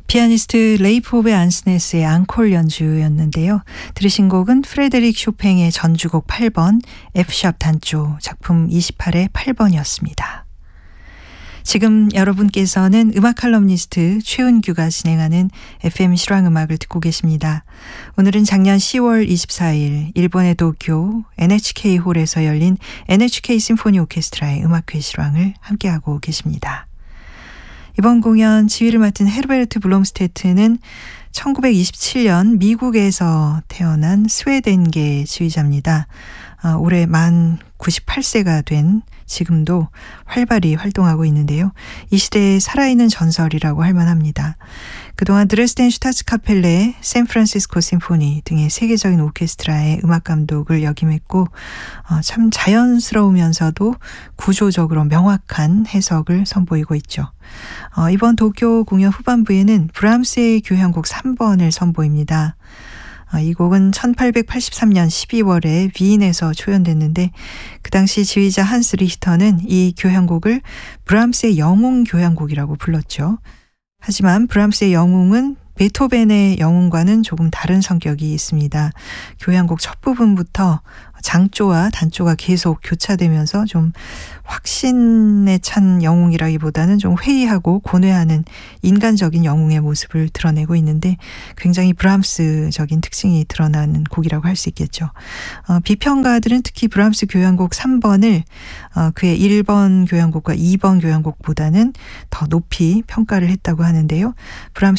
피아니스트 레이포베 안스네스의 앙콜 연주였는데요. 들으신 곡은 프레데릭 쇼팽의 전주곡 8번 F샵 단조 작품 28의 8번이었습니다. 지금 여러분께서는 음악 칼럼니스트 최은규가 진행하는 FM 실황음악을 듣고 계십니다. 오늘은 작년 10월 24일 일본의 도쿄 NHK홀에서 열린 NHK 심포니 오케스트라의 음악회 실황을 함께하고 계십니다. 이번 공연 지휘를 맡은 헤르베르트 블롬스테트는 1927년 미국에서 태어난 스웨덴계 지휘자입니다. 올해 만 98세가 된 지금도 활발히 활동하고 있는데요. 이 시대에 살아있는 전설이라고 할 만합니다. 그동안 드레스덴 슈타츠카펠레, 샌프란시스코 심포니 등의 세계적인 오케스트라의 음악 감독을 역임했고 참 자연스러우면서도 구조적으로 명확한 해석을 선보이고 있죠. 이번 도쿄 공연 후반부에는 브람스의 교향곡 3번을 선보입니다. 이 곡은 1883년 12월에 위인에서 초연됐는데 그 당시 지휘자 한스 리히터는 이 교향곡을 브람스의 영웅 교향곡이라고 불렀죠. 하지만 브람스의 영웅은 베토벤의 영웅과는 조금 다른 성격이 있습니다. 교향곡 첫 부분부터 장조와 단조가 계속 교차되면서 좀 확신에 찬 영웅이라기보다는 좀 회의하고 고뇌하는 인간적인 영웅의 모습을 드러내고 있는데 굉장히 브람스적인 특징이 드러나는 곡이라고 할 수 있겠죠. 비평가들은 특히 브람스 교향곡 3번을 그의 1번 교향곡과 2번 교향곡보다는 더 높이 평가를 했다고 하는데요. 브람스